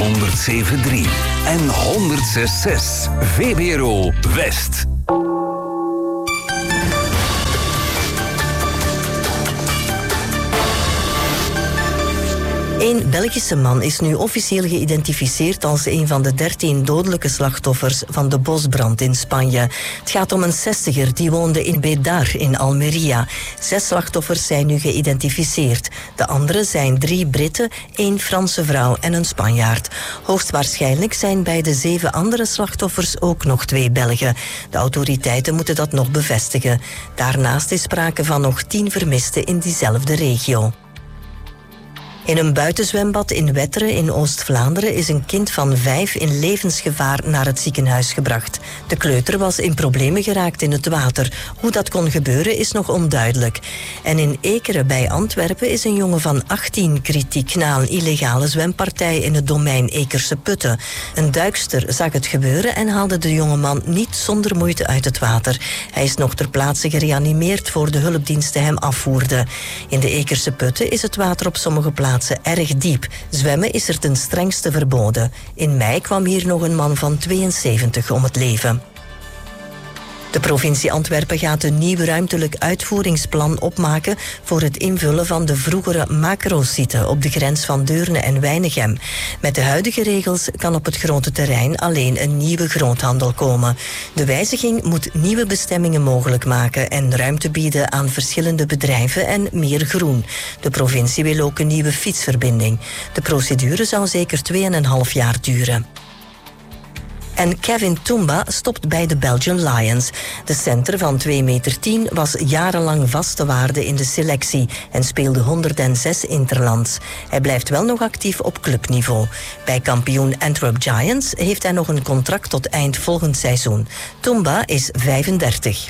107.3 en 106.6 VPRO West. Een Belgische man is nu officieel geïdentificeerd als een van de 13 dodelijke slachtoffers van de bosbrand in Spanje. Het gaat om een 60er die woonde in Bedar in Almería. 6 slachtoffers zijn nu geïdentificeerd. De anderen zijn 3 Britten, 1 Franse vrouw en een Spanjaard. Hoogstwaarschijnlijk zijn bij de 7 andere slachtoffers ook nog 2 Belgen. De autoriteiten moeten dat nog bevestigen. Daarnaast is sprake van nog 10 vermisten in diezelfde regio. In een buitenzwembad in Wetteren in Oost-Vlaanderen is een kind van 5 in levensgevaar naar het ziekenhuis gebracht. De kleuter was in problemen geraakt in het water. Hoe dat kon gebeuren is nog onduidelijk. En in Ekeren bij Antwerpen is een jongen van 18 kritiek na een illegale zwempartij in het domein Ekerse Putten. Een duikster zag het gebeuren en haalde de jongeman niet zonder moeite uit het water. Hij is nog ter plaatse gereanimeerd voor de hulpdiensten hem afvoerden. In de Ekerse Putten is het water op sommige plaatsen erg diep. Zwemmen is er ten strengste verboden. In mei kwam hier nog een man van 72 om het leven. De provincie Antwerpen gaat een nieuw ruimtelijk uitvoeringsplan opmaken voor het invullen van de vroegere macro-site op de grens van Deurne en Weinigem. Met de huidige regels kan op het grote terrein alleen een nieuwe groothandel komen. De wijziging moet nieuwe bestemmingen mogelijk maken en ruimte bieden aan verschillende bedrijven en meer groen. De provincie wil ook een nieuwe fietsverbinding. De procedure zou zeker 2,5 jaar duren. En Kevin Toumba stopt bij de Belgian Lions. De center van 2,10 meter was jarenlang vaste waarde in de selectie en speelde 106 interlands. Hij blijft wel nog actief op clubniveau. Bij kampioen Antwerp Giants heeft hij nog een contract tot eind volgend seizoen. Toumba is 35.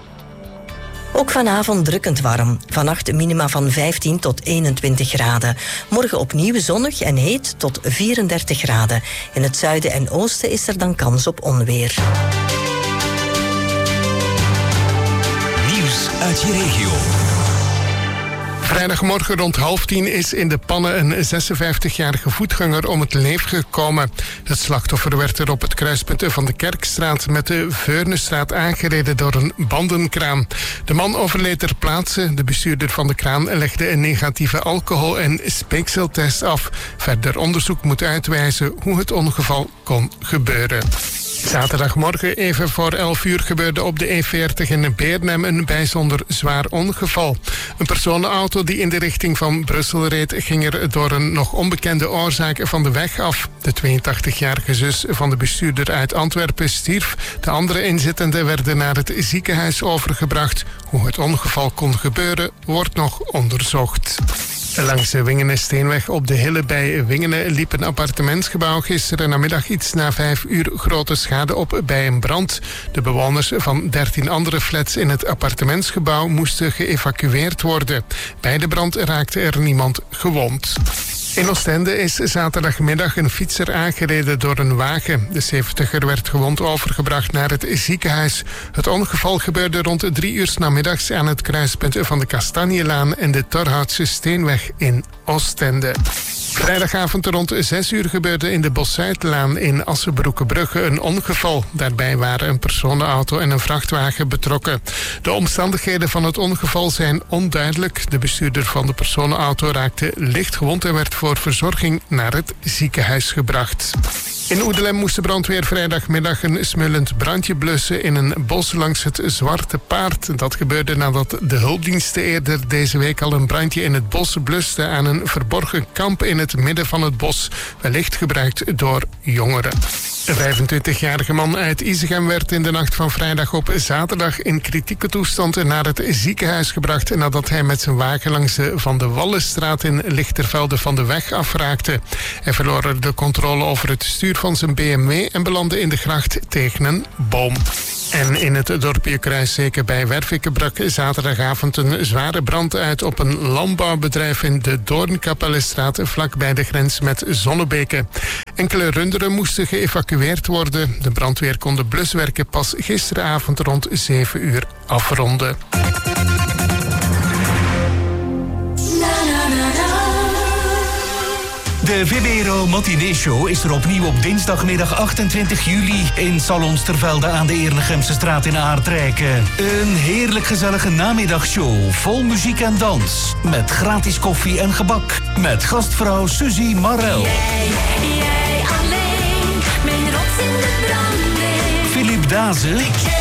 Ook vanavond drukkend warm. Vannacht minima van 15 tot 21 graden. Morgen opnieuw zonnig en heet tot 34 graden. In het zuiden en oosten is er dan kans op onweer. Nieuws uit je regio. Vrijdagmorgen rond 9:30 is in de Pannen een 56-jarige voetganger om het leven gekomen. Het slachtoffer werd er op het kruispunt van de Kerkstraat met de Veurnestraat aangereden door een bandenkraan. De man overleed ter plaatse. De bestuurder van de kraan legde een negatieve alcohol- en speekseltest af. Verder onderzoek moet uitwijzen hoe het ongeval kon gebeuren. Zaterdagmorgen even voor 11 uur gebeurde op de E40 in Beernem een bijzonder zwaar ongeval. Een personenauto die in de richting van Brussel reed ging er door een nog onbekende oorzaak van de weg af. De 82-jarige zus van de bestuurder uit Antwerpen stierf. De andere inzittenden werden naar het ziekenhuis overgebracht. Hoe het ongeval kon gebeuren wordt nog onderzocht. Langs de Wingene-Steenweg op de Hille bij Wingene liep een appartementsgebouw gisteren namiddag iets na 5 uur grote schade op bij een brand. De bewoners van 13 andere flats in het appartementsgebouw moesten geëvacueerd worden. Bij de brand raakte er niemand gewond. In Oostende is zaterdagmiddag een fietser aangereden door een wagen. De 70er werd gewond overgebracht naar het ziekenhuis. Het ongeval gebeurde rond 3 uur 's namiddags aan het kruispunt van de Kastanjelaan en de Torhoutse Steenweg in Oostende. Vrijdagavond rond 6 uur gebeurde in de Boszuidlaan in Assenbroekenbrugge een ongeval. Daarbij waren een personenauto en een vrachtwagen betrokken. De omstandigheden van het ongeval zijn onduidelijk. De bestuurder van de personenauto raakte licht gewond en werd voor verzorging naar het ziekenhuis gebracht. In Oedelem moest de brandweer vrijdagmiddag een smullend brandje blussen in een bos langs het Zwarte Paard. Dat gebeurde nadat de hulpdiensten eerder deze week al een brandje in het bos blusten aan een verborgen kamp in het midden van het bos, wellicht gebruikt door jongeren. Een 25-jarige man uit Isegem werd in de nacht van vrijdag op zaterdag in kritieke toestand naar het ziekenhuis gebracht nadat hij met zijn wagen langs de Van de Wallenstraat in Lichtervelde van de weg afraakte. Hij verloor de controle over het stuur van zijn BMW en belandde in de gracht tegen een boom. En in het dorpje Kruiszeke bij Werviken brak zaterdagavond een zware brand uit op een landbouwbedrijf in de Doornkapellestraat vlak bij de grens met Zonnebeke. Enkele runderen moesten geëvacueerd worden. De brandweer kon de bluswerken pas gisteravond rond 7 uur afronden. De VBRO Matinee Show is er opnieuw op dinsdagmiddag 28 juli in Salons Tervelde aan de Ernegemse straat in Aardrijken. Een heerlijk gezellige namiddagshow vol muziek en dans. Met gratis koffie en gebak. Met gastvrouw Suzy Marel. Jij alleen, mijn rots in de branding. Philip Dazen.